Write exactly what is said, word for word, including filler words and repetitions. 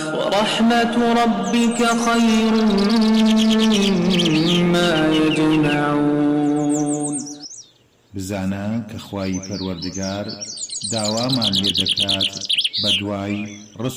ورحمة ربك خير مما يجمعون. بزانا كخواي پروردگار داوامان لێ دەکات بەدوای